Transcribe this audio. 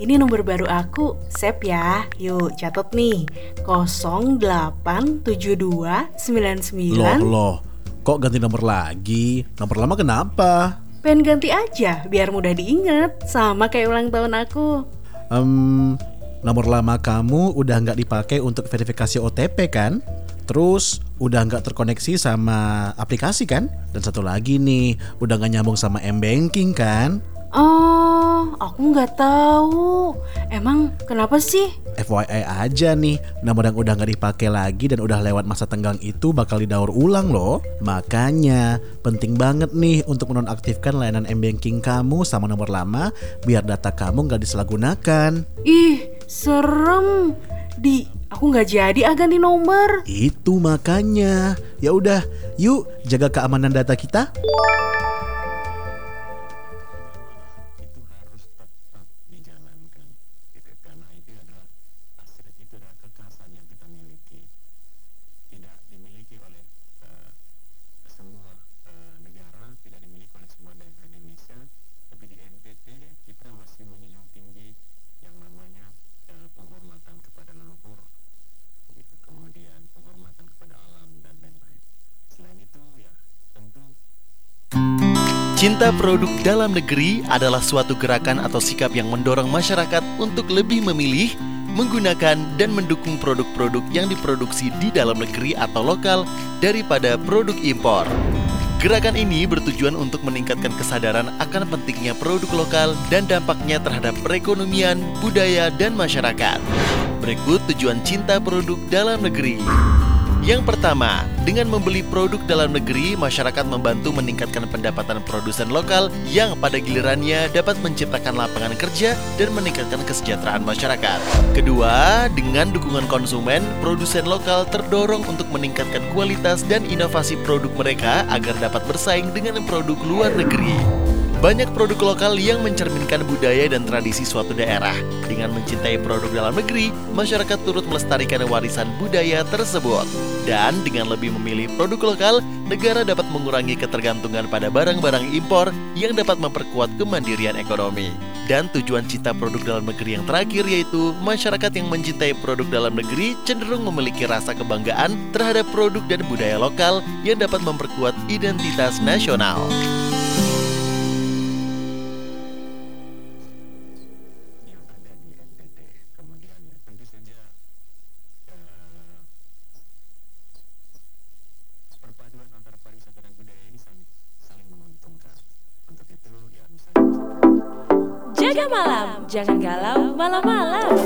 ini nomor baru aku. Save ya. Yuk, catat nih. 087299. Loh, kok ganti nomor lagi? Nomor lama kenapa? Pengen ganti aja, biar mudah diingat. Sama kayak ulang tahun aku. Nomor lama kamu udah nggak dipakai untuk verifikasi OTP kan? Terus udah nggak terkoneksi sama aplikasi kan? Dan satu lagi nih, udah nggak nyambung sama M-Banking kan? Oh, aku nggak tahu. Emang kenapa sih? FYI aja nih, nomor yang udah nggak dipakai lagi dan udah lewat masa tenggang itu bakal didaur ulang loh. Makanya penting banget nih untuk menonaktifkan layanan M-Banking kamu sama nomor lama biar data kamu nggak disalahgunakan. Ih, serem. Aku nggak jadi ganti nomor. Itu makanya. Ya udah, yuk jaga keamanan data kita. Cinta produk dalam negeri adalah suatu gerakan atau sikap yang mendorong masyarakat untuk lebih memilih, menggunakan, dan mendukung produk-produk yang diproduksi di dalam negeri atau lokal daripada produk impor. Gerakan ini bertujuan untuk meningkatkan kesadaran akan pentingnya produk lokal dan dampaknya terhadap perekonomian, budaya, dan masyarakat. Berikut tujuan cinta produk dalam negeri. Yang pertama, dengan membeli produk dalam negeri, masyarakat membantu meningkatkan pendapatan produsen lokal yang pada gilirannya dapat menciptakan lapangan kerja dan meningkatkan kesejahteraan masyarakat. Kedua, dengan dukungan konsumen, produsen lokal terdorong untuk meningkatkan kualitas dan inovasi produk mereka agar dapat bersaing dengan produk luar negeri. Banyak produk lokal yang mencerminkan budaya dan tradisi suatu daerah. Dengan mencintai produk dalam negeri, masyarakat turut melestarikan warisan budaya tersebut. Dan dengan lebih memilih produk lokal, negara dapat mengurangi ketergantungan pada barang-barang impor yang dapat memperkuat kemandirian ekonomi. Dan tujuan cinta produk dalam negeri yang terakhir yaitu masyarakat yang mencintai produk dalam negeri cenderung memiliki rasa kebanggaan terhadap produk dan budaya lokal yang dapat memperkuat identitas nasional. Jaga malam, jangan galau malam-malam.